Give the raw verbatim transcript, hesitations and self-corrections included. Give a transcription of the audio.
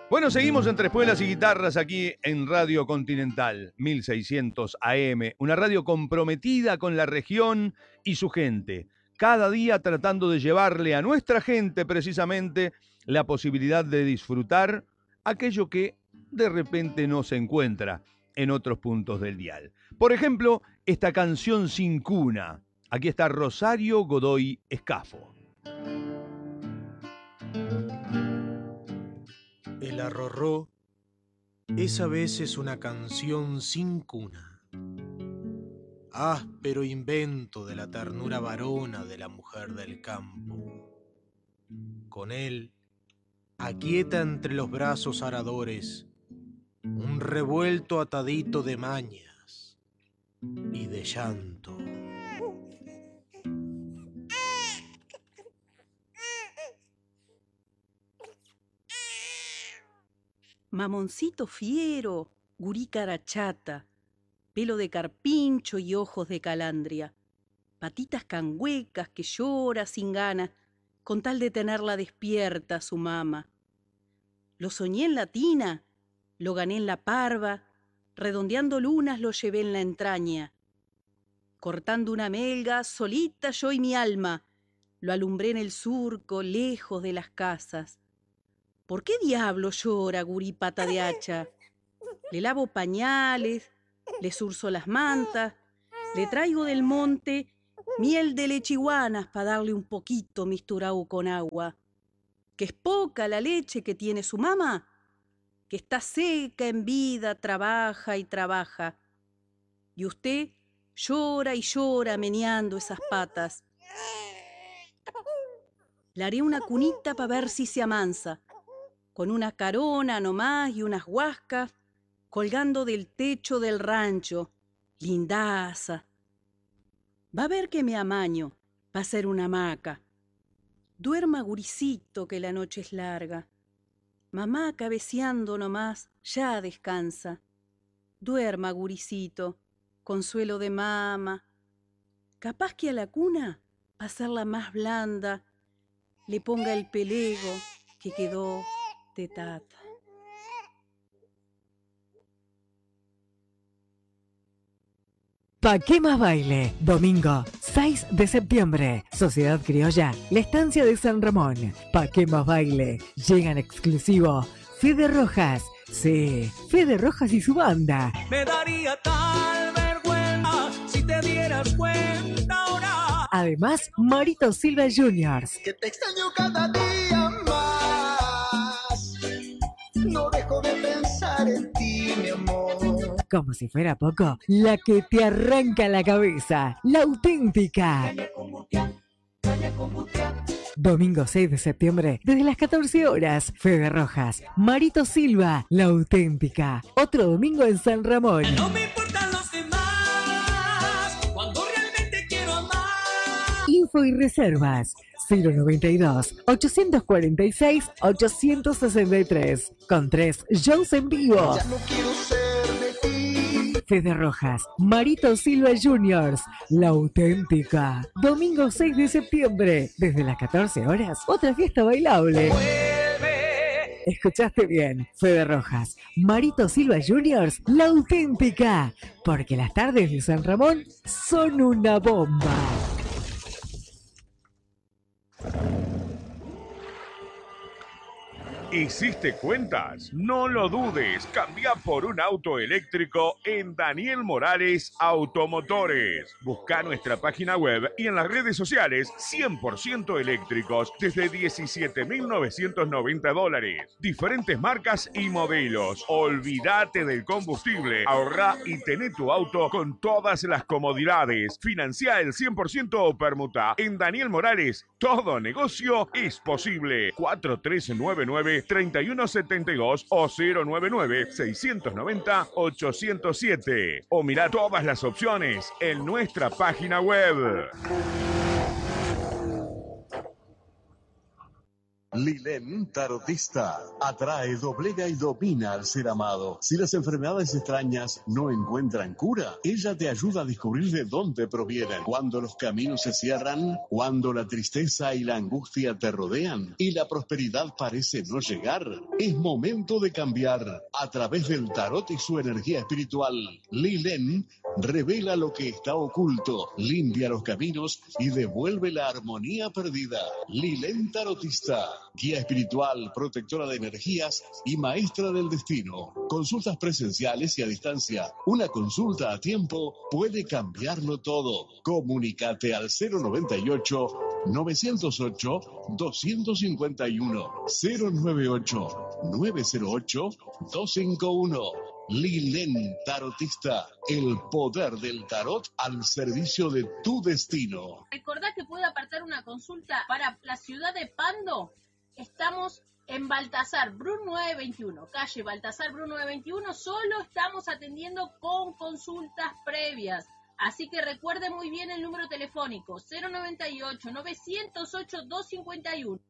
Bueno, seguimos entre espuelas y guitarras aquí en Radio Continental, mil seiscientos A M, una radio comprometida con la región y su gente, cada día tratando de llevarle a nuestra gente precisamente la posibilidad de disfrutar aquello que de repente no se encuentra en otros puntos del dial. Por ejemplo, esta canción Sin Cuna. Aquí está Rosario Godoy Escafo. El arrorró es a veces una canción sin cuna, áspero invento de la ternura varona de la mujer del campo. Con él aquieta entre los brazos aradores un revuelto atadito de mañas y de llanto. Mamoncito fiero, gurí carachata, pelo de carpincho y ojos de calandria, patitas canguecas que llora sin ganas, con tal de tenerla despierta su mama. Lo soñé en la tina, lo gané en la parva, redondeando lunas lo llevé en la entraña. Cortando una melga, solita yo y mi alma, lo alumbré en el surco, lejos de las casas. ¿Por qué diablo llora, gurí pata de hacha? Le lavo pañales, le zurzo las mantas, le traigo del monte miel de lechiguanas para darle un poquito misturado con agua. ¿Que es poca la leche que tiene su mamá? Que está seca en vida, trabaja y trabaja. Y usted llora y llora meneando esas patas. Le haré una cunita para ver si se amansa, con una carona nomás y unas huascas, colgando del techo del rancho, lindaza. Va a ver que me amaño, va a ser una hamaca. Duerma, guricito, que la noche es larga. Mamá cabeceando nomás, ya descansa. Duerma, guricito, consuelo de mama. Capaz que a la cuna, pa' hacerla más blanda, le ponga el pelego que quedó de tata. Pa' qué más baile, domingo seis de septiembre, Sociedad Criolla, la estancia de San Ramón. Pa' qué más baile, llegan exclusivo Fede Rojas, sí, Fede Rojas y su banda. Me daría tal vergüenza si te dieras cuenta ahora. Además, Marito Silva Juniors. Que te extraño cada día más. No dejo de pensar en ti, mi amor. Como si fuera poco, la que te arranca la cabeza, la auténtica. Domingo seis de septiembre, desde las catorce horas, Fede Rojas, Marito Silva, la auténtica. Otro domingo en San Ramón. No me importan los demás, cuando realmente quiero amar. Info y reservas cero noventa y dos, ochocientos cuarenta y seis, ochocientos sesenta y tres. Con tres shows en vivo. Ya no quiero ser de ti. Fede Rojas, Marito Silva Juniors, la auténtica. Domingo seis de septiembre, desde las catorce horas, otra fiesta bailable. Vuelve. Escuchaste bien, Fede Rojas, Marito Silva Juniors, la auténtica. Porque las tardes de San Ramón son una bomba. ¿Hiciste cuentas? No lo dudes, cambia por un auto eléctrico en Daniel Morales Automotores. Busca nuestra página web y en las redes sociales cien por ciento eléctricos desde diecisiete mil novecientos noventa dólares. Diferentes marcas y modelos. Olvídate del combustible, ahorra y tené tu auto con todas las comodidades. Financia el cien por ciento o permuta. En Daniel Morales, todo negocio es posible. cuatro tres nueve nueve, tres uno siete dos o cero nueve nueve, seis nueve cero, ocho cero siete. O mira todas las opciones en nuestra página web. Lilén Tarotista atrae, doblega y domina al ser amado. Si las enfermedades extrañas no encuentran cura, ella te ayuda a descubrir de dónde provienen. Cuando los caminos se cierran, cuando la tristeza y la angustia te rodean y la prosperidad parece no llegar, es momento de cambiar. A través del tarot y su energía espiritual, Lilén revela lo que está oculto, limpia los caminos y devuelve la armonía perdida. Lilén Tarotista, guía espiritual, protectora de energías y maestra del destino. Consultas presenciales y a distancia. Una consulta a tiempo puede cambiarlo todo. Comunícate al cero noventa y ocho, novecientos ocho, doscientos cincuenta y uno, cero noventa y ocho, novecientos ocho, doscientos cincuenta y uno. Lilén Tarotista, el poder del tarot al servicio de tu destino. Recordá que puede apartar una consulta para la ciudad de Pando. Estamos en Baltasar Bru nueve veintiuno, calle Baltasar Bru nueve veintiuno. Solo estamos atendiendo con consultas previas. Así que recuerde muy bien el número telefónico cero noventa y ocho, novecientos ocho, doscientos cincuenta y uno.